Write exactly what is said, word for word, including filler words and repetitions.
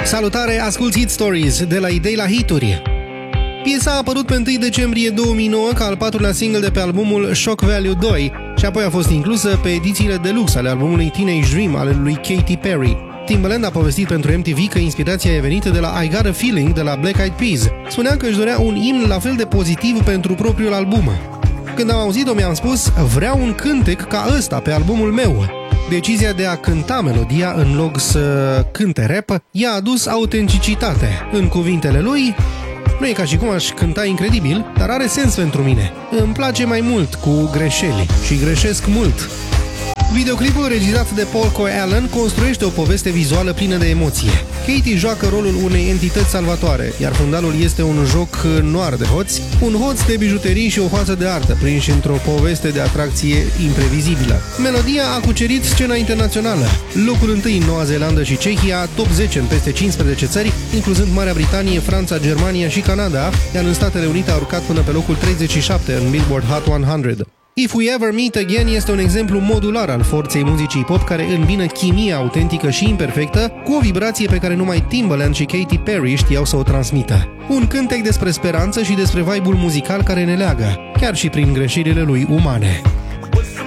Salutare, asculți Hit Stories de la idei la hituri. Piesa a apărut pe întâi decembrie două mii nouă ca al patrulea single de pe albumul Shock Value doi și apoi a fost inclusă pe edițiile deluxe ale albumului Teenage Dream ale lui Katy Perry. Timbaland a povestit pentru M T V că inspirația e venită de la I Got a Feeling de la Black Eyed Peas. Spunea că își dorea un imn la fel de pozitiv pentru propriul album. Când am auzit-o mi-am spus, vreau un cântec ca ăsta pe albumul meu. Decizia de a cânta melodia în loc să cânte rap i-a adus autenticitate. În cuvintele lui, nu e ca și cum aș cânta incredibil, dar are sens pentru mine. Îmi place mai mult cu greșeli și greșesc mult. Videoclipul regizat de Paul Coy Allen construiește o poveste vizuală plină de emoție. Katy joacă rolul unei entități salvatoare, iar fundalul este un joc noir de hoți, un hoț de bijuterii și o hoață de artă, prinși într-o poveste de atracție imprevizibilă. Melodia a cucerit scena internațională. Locul întâi în Noua Zeelandă și Cehia, top zece în peste cincisprezece țări, incluzând Marea Britanie, Franța, Germania și Canada, iar în Statele Unite a urcat până pe locul treizeci și șapte în Billboard Hot o sută. If We Ever Meet Again este un exemplu modular al forței muzicii pop care îmbină chimia autentică și imperfectă cu o vibrație pe care numai Timbaland și Katy Perry știau să o transmită. Un cântec despre speranță și despre vibe-ul muzical care ne leagă, chiar și prin greșelile lui umane.